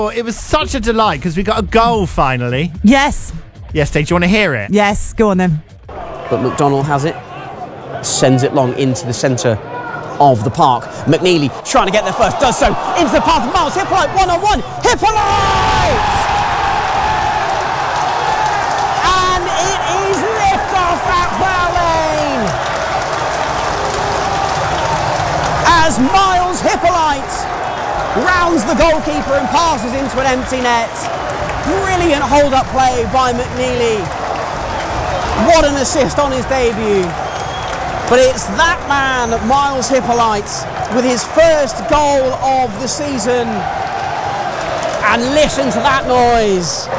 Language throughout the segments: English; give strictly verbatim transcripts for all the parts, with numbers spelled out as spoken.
Well, it was such a delight because we got a goal finally. Yes. Yes, Dave, do you want to hear it? Yes, go on then. But McDonald has it, sends it long into the centre of the park. McNeely trying to get there first, does so into the path of Miles Hippolyte, one on one. Hippolyte! And it is lift off at Plough Lane as Miles Hippolyte rounds the goalkeeper and passes into an empty net. Brilliant hold-up play by McNeely. What an assist on his debut. But it's that man, Miles Hippolyte, with his first goal of the season. And listen to that noise.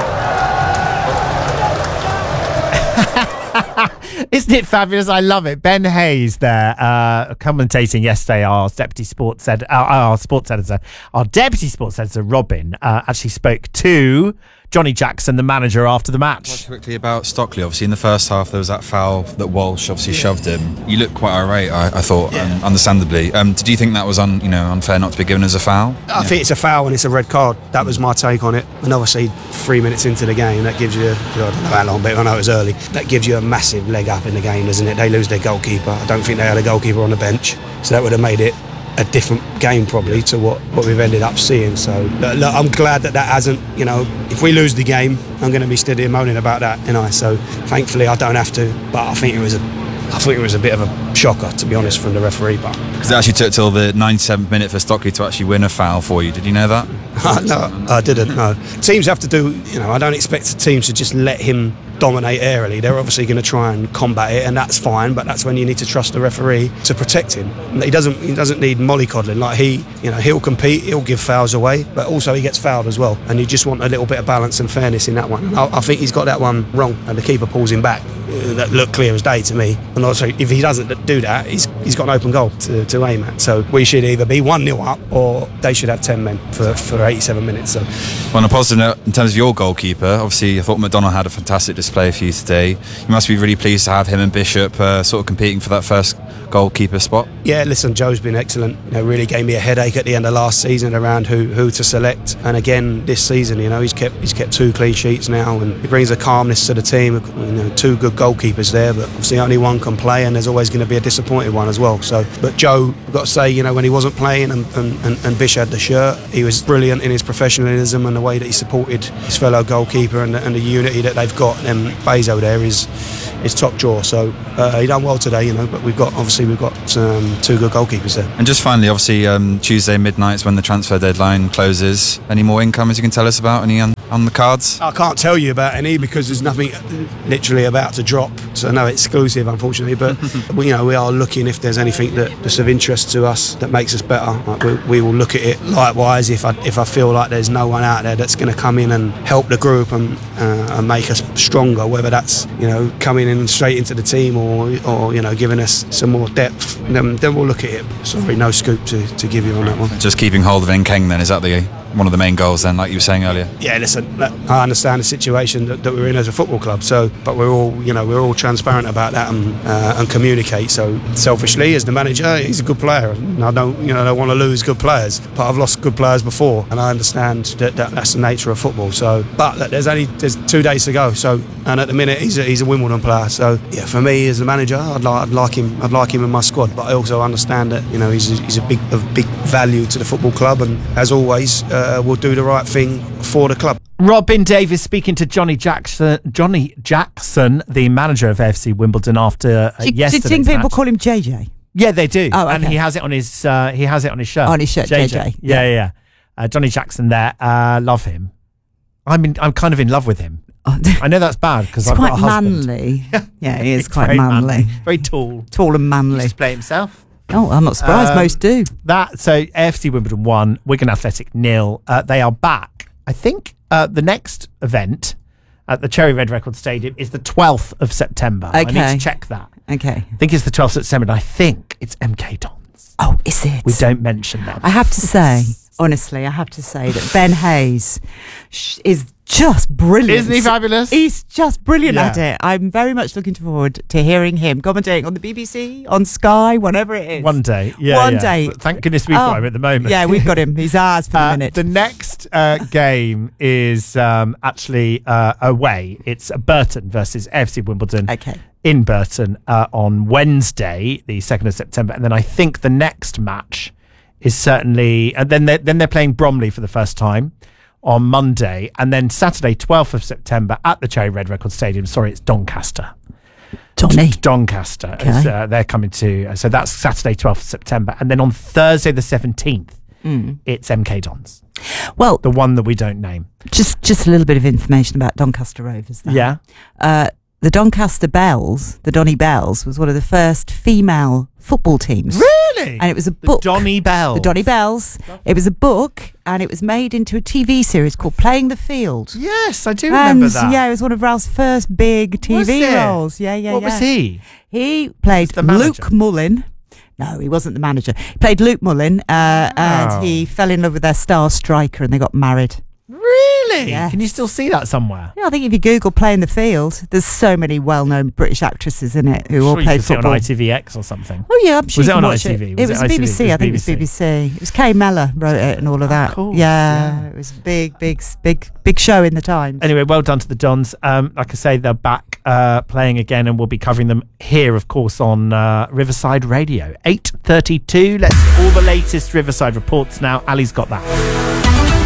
Isn't it fabulous? I love it. Ben Hayes there, uh, commentating yesterday. Our deputy sports ed- uh, our sports editor, our deputy sports editor, Robin, uh, actually spoke to Johnny Jackson, the manager, after the match. Talk quickly about Stockley. Obviously, in the first half, there was that foul that Walsh obviously yeah. shoved him. You looked quite irate, I, I thought, yeah. um, understandably. Um, did you think that was un, you know, unfair not to be given as a foul? I yeah. think it's a foul and it's a red card. That was my take on it. And obviously, three minutes into the game, that gives you, I don't know how long, but I know it was early, that gives you a massive leg up in the game, doesn't it? They lose their goalkeeper. I don't think they had a goalkeeper on the bench. So that would have made it a different game probably to what, what we've ended up seeing. So look, look, I'm glad that that hasn't, you know, if we lose the game, I'm going to be stood here moaning about that, you know. So thankfully I don't have to, but I think it was a I think it was a bit of a shocker, to be honest, from the referee. But because it actually took till the ninety-seventh minute for Stockley to actually win a foul for you. Did you know that? No, I didn't. No, teams have to do. You know, I don't expect the teams to just let him dominate airily. They're obviously going to try and combat it, and that's fine. But that's when you need to trust the referee to protect him. He doesn't. He doesn't need mollycoddling. Like he, you know, he'll compete. He'll give fouls away, but also he gets fouled as well. And you just want a little bit of balance and fairness in that one. And I, I think he's got that one wrong, and the keeper pulls him back. That looked clear as day to me. And also, if he doesn't do that, he's he's got an open goal to, to aim at. So we should either be one nil up, or they should have ten men for, for eighty-seven minutes. So, well, on a positive note, in terms of your goalkeeper, obviously I thought McDonald had a fantastic display for you today. You must be really pleased to have him and Bishop uh, sort of competing for that first goalkeeper spot. Yeah, listen, Joe's been excellent. You know, really gave me a headache at the end of last season around who, who to select. And again, this season, you know, he's kept he's kept two clean sheets now, and he brings a calmness to the team. You know, two good goalkeepers there, but obviously only one can play, and there's always going to be a disappointed one as well. So, but Joe, I've got to say, you know, when he wasn't playing and, and, and, and Bish had the shirt, he was brilliant in his professionalism and the way that he supported his fellow goalkeeper, and the, and the unity that they've got. And Bezo there is is top draw. So uh, he done well today, you know. But we've got obviously we've got um, two good goalkeepers there. And just finally, obviously um, Tuesday midnight is when the transfer deadline closes. Any more income as you can tell us about? Any on, on the cards? I can't tell you about any because there's nothing literally about to drop, so no exclusive unfortunately, but we, you know, we are looking if there's anything that, that's of interest to us that makes us better. Like we, we will look at it. Likewise, if I if I feel like there's no one out there that's going to come in and help the group and, uh, and make us stronger, whether that's, you know, coming in straight into the team or or you know, giving us some more depth, then, then we'll look at it. Sorry, no scoop to, to give you on that one. Just keeping hold of Nkeng then, is that the one of the main goals then, like you were saying earlier? Yeah, listen, I understand the situation that, that we're in as a football club, so but we're all, you know, we're all transparent about that and uh, and communicate. So selfishly, as the manager, he's a good player, and I don't, you know, I don't want to lose good players, but I've lost good players before, and I understand that, that that's the nature of football. So, but look, there's only there's two days to go. So, and at the minute he's a, he's a Wimbledon player. So yeah, for me as the manager, I'd like I'd like him I'd like him in my squad, but I also understand that, you know, he's a, he's a big a big value to the football club, and as always, uh, we'll do the right thing for the club. Robin Davis speaking to Johnny Jackson, Johnny Jackson, the manager of A F C Wimbledon after uh, do, yesterday's do you think people match. call him J J? Yeah, they do. Oh, okay. And he has it on his uh, he has it on his shirt. On his shirt, J J. J J. Yeah, yeah. yeah. Uh, Johnny Jackson there. Uh, love him. I'm in, I'm kind of in love with him. I know that's bad because I've quite got a husband. manly. Yeah, he is He's quite very manly. manly. Very tall. Tall and manly. He used to play himself. Oh, I'm not surprised. Um, Most do. That so A F C Wimbledon one, Wigan Athletic nil. Uh, they are back. I think uh, the next event at the Cherry Red Record Stadium is the twelfth of September. Okay. I need to check that. Okay. I think it's the twelfth of September, and I think it's M K Dons. Oh, is it? We don't mention them. I have to say, honestly, I have to say that Ben Hayes sh- is just brilliant. Isn't he fabulous? He's just brilliant Yeah. at it. I'm very much looking forward to hearing him commentating on the B B C, on Sky, whatever it is. One day. Yeah, One yeah. day. But thank goodness we've Oh, got him at the moment. Yeah, we've got him. He's ours for the Uh, minute. the next next uh, game is um, actually uh, away. It's Burton versus A F C Wimbledon. Okay. In Burton uh, on Wednesday, the second of September, and then I think the next match is certainly, and then they're, then they're playing Bromley for the first time on Monday, and then Saturday, twelfth of September at the Cherry Red Record Stadium. Sorry, it's Doncaster. Donny. Doncaster. Okay. Is, uh, they're coming to, so that's Saturday, twelfth of September, and then on Thursday, the seventeenth, mm. it's M K Dons. Well, the one that we don't name. Just just a little bit of information about Doncaster Rovers. There. Yeah. Uh, the Doncaster Bells, the Donny Bells, was one of the first female football teams. Really? And it was a book. The Donny Bells. The Donny Bells. It was a book, and it was made into a T V series called Playing the Field. Yes, I do remember and, that. Yeah, it was one of Ralph's first big T V roles. Yeah, yeah, what yeah. What was he? He played Luke Mullin. No, he wasn't the manager. He played Luke Mullin, uh, oh. and he fell in love with their star striker, and they got married. Really? Yes. Can you still see that somewhere? Yeah, I think if you Google Playing the Field, there's so many well-known British actresses in it who I'm all sure play you could football. See it on I T V X or something. Oh yeah, I'm sure. Was you it can on watch I T V? It, Was it was it B B C. I T V? I think it was B B C. It was Kay Mellor wrote it and all of that. Of course, yeah, yeah, it was a big, big, big, big show in the Times. Anyway, well done to the Dons. Um, like I say, they're back uh, playing again, and we'll be covering them here, of course, on uh, Riverside Radio. eight thirty-two. Let's get all the latest Riverside reports now. Ali's got that.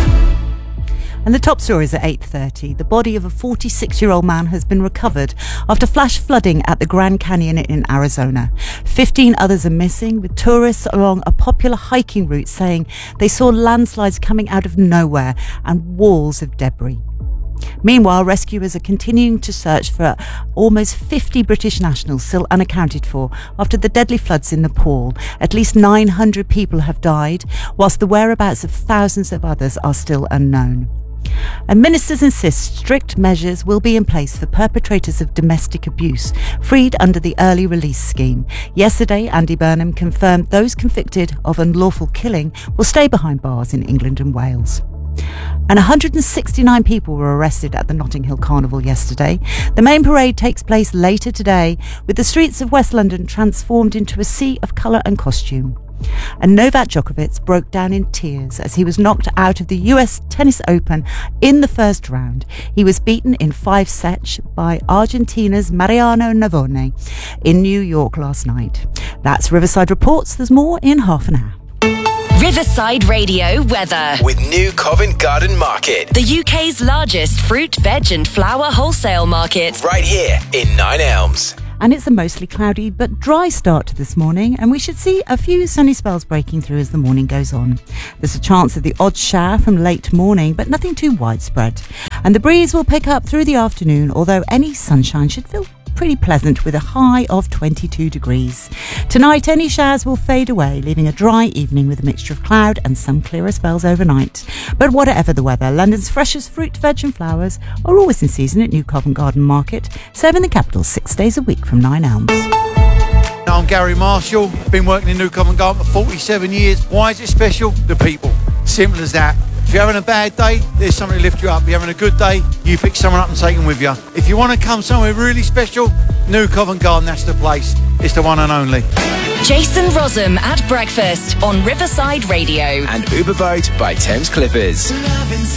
And the top story is at eight thirty. The body of a forty-six-year-old man has been recovered after flash flooding at the Grand Canyon in Arizona. fifteen others are missing, with tourists along a popular hiking route saying they saw landslides coming out of nowhere and walls of debris. Meanwhile, rescuers are continuing to search for almost fifty British nationals still unaccounted for after the deadly floods in Nepal. At least nine hundred people have died, whilst the whereabouts of thousands of others are still unknown. And ministers insist strict measures will be in place for perpetrators of domestic abuse, freed under the early release scheme. Yesterday, Andy Burnham confirmed those convicted of unlawful killing will stay behind bars in England and Wales. And one hundred sixty-nine people were arrested at the Notting Hill Carnival yesterday. The main parade takes place later today, with the streets of West London transformed into a sea of colour and costume. And Novak Djokovic broke down in tears as he was knocked out of the U S Tennis Open in the first round. He was beaten in five sets by Argentina's Mariano Navone in New York last night. That's Riverside Reports. There's more in half an hour. Riverside Radio weather. With New Covent Garden Market. The U K's largest fruit, veg and flower wholesale market. Right here in Nine Elms. And it's a mostly cloudy but dry start to this morning, and we should see a few sunny spells breaking through as the morning goes on. There's a chance of the odd shower from late morning, but nothing too widespread. And the breeze will pick up through the afternoon, although any sunshine should feel pretty pleasant with a high of twenty-two degrees. Tonight, any showers will fade away, leaving a dry evening with a mixture of cloud and some clearer spells overnight. But whatever the weather, London's freshest fruit, veg and flowers are always in season at New Covent Garden Market, serving the capital six days a week from Nine Elms. I'm Gary Marshall, been working in New Covent Garden for forty-seven years. Why is it special? The people. Simple as that. If you're having a bad day, there's somebody to lift you up. If you're having a good day, you pick someone up and take them with you. If you want to come somewhere really special, New Covent Garden, that's the place. It's the one and only. Jason Rossum at breakfast on Riverside Radio. And Uber Boat by Thames Clippers.